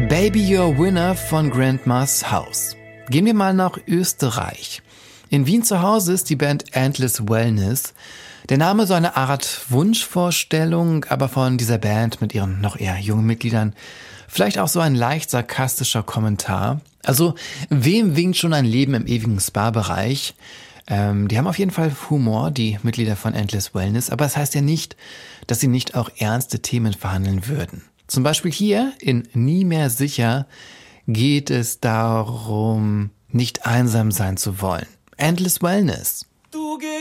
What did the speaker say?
Baby Your Winner von Grandma's House. Gehen wir mal nach Österreich. In Wien zu Hause ist die Band Endless Wellness. Der Name so eine Art Wunschvorstellung, aber von dieser Band mit ihren noch eher jungen Mitgliedern vielleicht auch so ein leicht sarkastischer Kommentar. Also, wem winkt schon ein Leben im ewigen Spa-Bereich? Die haben auf jeden Fall Humor, die Mitglieder von Endless Wellness, aber es heißt ja nicht, dass sie nicht auch ernste Themen verhandeln würden. Zum Beispiel hier in Nie mehr sicher geht es darum, nicht einsam sein zu wollen. Endless Wellness.